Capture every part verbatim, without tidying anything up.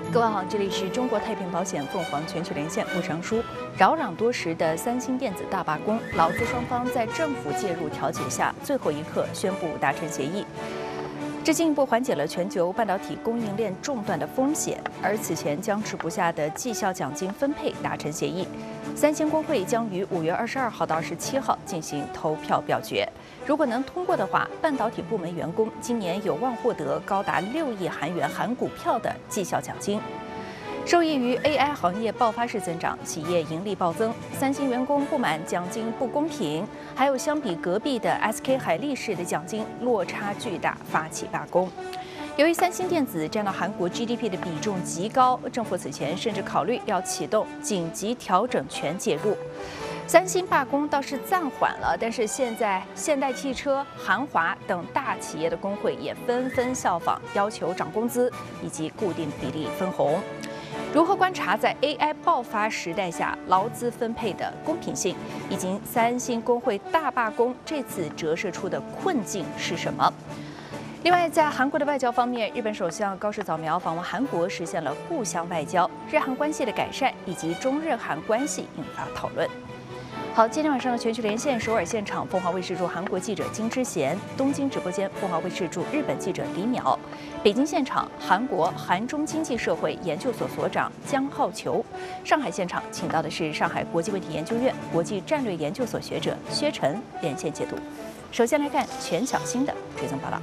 各位好，这里是中国太平保险凤凰全球连线，我是杨舒。扰攘多时的三星电子大罢工，劳资双方在政府介入调解下，最后一刻宣布达成协议。这进一步缓解了全球半导体供应链中断的风险，而此前僵持不下的绩效奖金分配达成协议。三星工会将于五月二十二号到二十七号进行投票表决。如果能通过的话，半导体部门员工今年有望获得高达六亿韩元含股票的绩效奖金。受益于 A I 行业爆发式增长，企业盈利暴增。三星员工不满奖金不公平，还有相比隔壁的 S K 海力士的奖金落差巨大，发起罢工。由于三星电子占到韩国 G D P 的比重极高，政府此前甚至考虑要启动紧急调整权介入。三星罢工倒是暂缓了，但是现在现代汽车、韩华等大企业的工会也纷纷效仿，要求涨工资以及固定比例分红。如何观察在 A I 爆发时代下劳资分配的公平性，以及三星工会大罢工这次折射出的困境是什么？另外，在韩国的外交方面，日本首相高市早苗访问韩国，实现了互相外交，日韩关系的改善以及中日韩关系引发讨论。好，今天晚上的全球连线，首尔现场凤凰卫视驻韩国记者金之贤，东京直播间凤凰卫视驻日本记者李淼，北京现场韩国韩中经济社会研究所所长姜浩球，上海现场请到的是上海国际问题研究院国际战略研究所学者薛晨连线解读。首先来看全小新的追踪报道。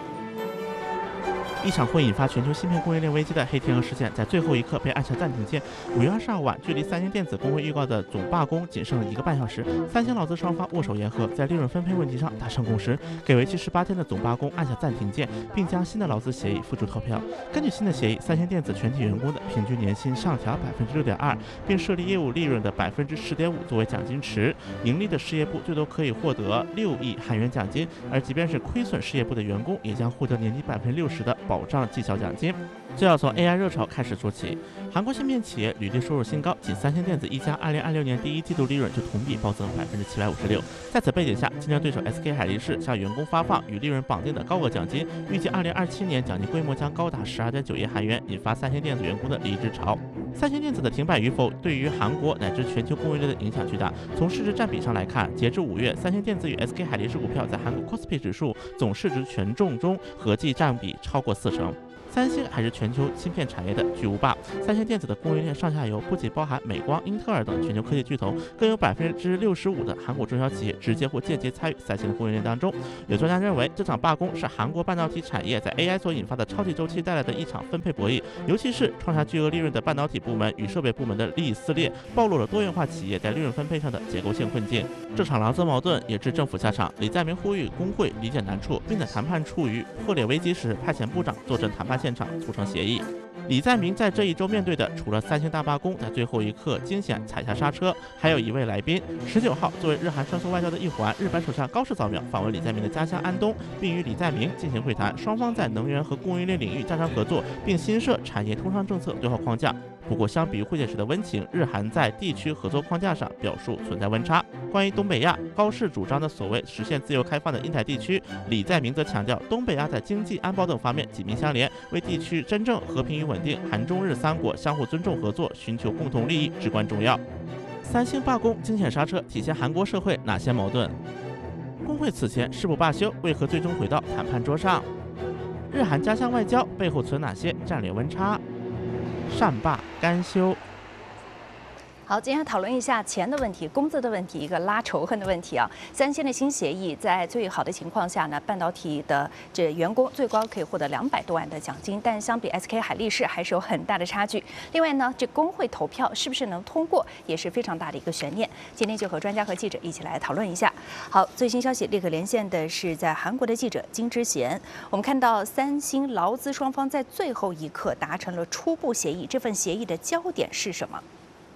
一场会引发全球芯片供应链危机的黑天鹅事件，在最后一刻被按下暂停键。五月二十二晚，距离三星电子工会预告的总罢工仅剩一个半小时，三星劳资双方握手言和，在利润分配问题上达成共识，给为期十八天的总罢工按下暂停键，并将新的劳资协议付诸投票。根据新的协议，三星电子全体员工的平均年薪上调百分之六点二，并设立业务利润的百分之十点五作为奖金池，盈利的事业部最多可以获得六亿韩元奖金，而即便是亏损事业部的员工，也将获得年底百分之六十的保障绩效奖金。就要从 A I 热潮开始说起。韩国芯片企业履历收入新高，仅三星电子一家二零二六年第一季度利润就同比暴增百分之七百五十六。在此背景下，竞争对手 S K 海力士向员工发放与利润绑定的高额奖金，预计二零二七年奖金规模将高达十二点九亿韩元，引发三星电子员工的离职潮。三星电子的停摆与否，对于韩国乃至全球供应链的影响巨大。从市值占比上来看，截至五月，三星电子与 S K 海力士股票在韩国 Kospi 指数总市值权重中合计占比超过四成。三星还是全球芯片产业的巨无霸。三星电子的供应链上下游不仅包含美光、英特尔等全球科技巨头，更有百分之六十五的韩国中小企业直接或间接参与三星的供应链当中。有专家认为，这场罢工是韩国半导体产业在 A I 所引发的超级周期带来的一场分配博弈，尤其是创下巨额利润的半导体部门与设备部门的利益撕裂，暴露了多元化企业在利润分配上的结构性困境。这场劳资矛盾也致政府下场，李在明呼吁工会理解难处，并在谈判处于破裂危机时派遣部长坐镇谈判现场促成协议。李在明在这一周面对的，除了三星大罢工在最后一刻惊险踩下刹车，还有一位来宾。十九号，作为日韩穿梭外交的一环，日本首相高市早苗访问李在明的家乡安东，并与李在明进行会谈，双方在能源和供应链领域加强合作，并新设产业通商政策对话框架。不过，相比于会见时的温情，日韩在地区合作框架上表述存在温差。关于东北亚，高市主张的所谓实现自由开放的印太地区，李在明则强调东北亚在经济、安保等方面紧密相连，为地区真正和平与稳定，韩中日三国相互尊重合作，寻求共同利益至关重要。三星罢工惊险刹车，体现韩国社会哪些矛盾？工会此前誓不罢休，为何最终回到谈判桌上？日韩家乡外交背后存哪些战略温差？善罢甘休。 好，今天讨论一下钱的问题、工资的问题，一个拉仇恨的问题啊。三星的新协议在最好的情况下呢，半导体的这员工最高可以获得两百多万的奖金，但相比 S K 海力士还是有很大的差距。另外呢，这工会投票是不是能通过，也是非常大的一个悬念。今天就和专家和记者一起来讨论一下。好，最新消息立刻连线的是在韩国的记者金之贤。我们看到三星劳资双方在最后一刻达成了初步协议，这份协议的焦点是什么？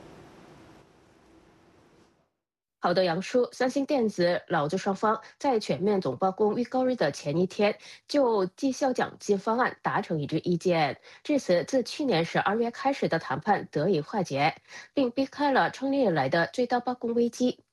好的，杨叔，三星电子劳资双方在全面总罢工预告日的前一天，就绩效奖金方案达成一致意见。至此，自去年十二月开始的谈判得以化解，并避开了创立以来的最大罢工危机。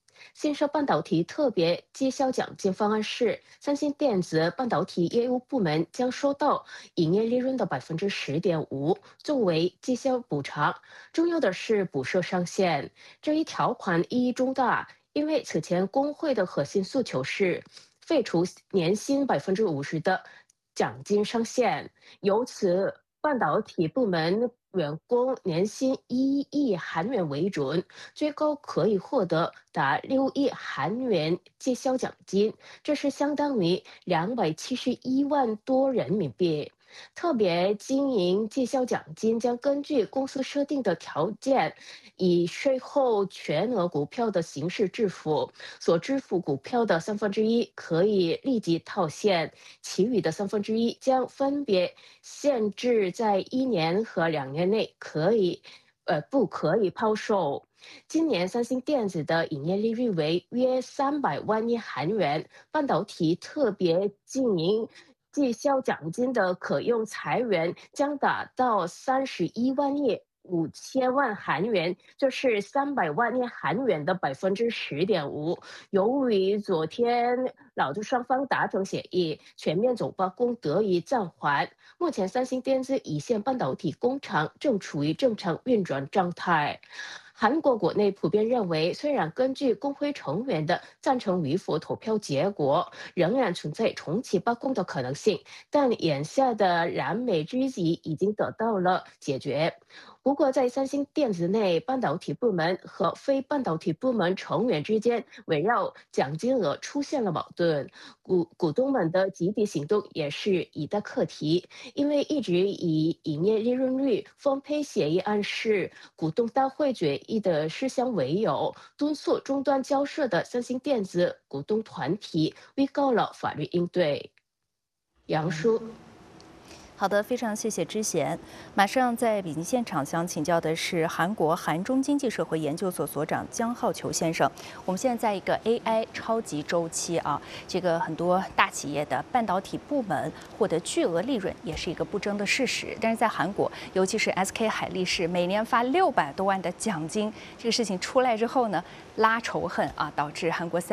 新设半导体特别绩效奖金方案是，三星电子半导体业务部门将收到营业利润的百分之十点五作为绩效补偿。重要的是补设上限，这一条款意义重大，因为此前工会的核心诉求是废除年薪百分之五十的奖金上限，由此半导体部门员工年薪一亿韩元为准，最高可以获得达六亿韩元绩效奖金，这是相当于两百七十一万多人民币。特别经营绩效奖金将根据公司设定的条件，以税后全额股票的形式支付，所支付股票的三分之一可以立即套现，其余的三分之一将分别限制在一年和两年内可以，呃，不可以抛售。今年三星电子的营业利润为约三百万亿韩元，半导体特别经营绩效奖金的可用财源将达到三十一万亿五千万韩元，就是三百万亿韩元的百分之十点五。由于昨天劳资双方达成协议，全面总罢工得以暂缓。目前，三星电子一线半导体工厂正处于正常运转状态。韩国国内普遍认为，虽然根据工会成员的赞成与否投票结果，仍然存在重启罢工的可能性，但眼下的燃眉之急已经得到了解决。不过，在三星电子内，半导体部门和非半导体部门成员之间围绕奖金额出现了矛盾，股股东们的集体行动也是一大课题。因为一直以营业利润率分配协议案是股东大会决议的事项为由，敦促终端交涉的三星电子股东团体预告了法律应对。杨叔。 好的，非常谢谢之贤。马上在北京现场想请教的是韩国韩中经济社会研究所所长姜浩球先生。我们现在在一个 A I 超级周期啊，这个很多大企业的半导体部门获得巨额利润，也是一个不争的事实。但是在韩国，尤其是 S K 海力士每年发六百多万的奖金，这个事情出来之后呢，拉仇恨啊，导致韩国三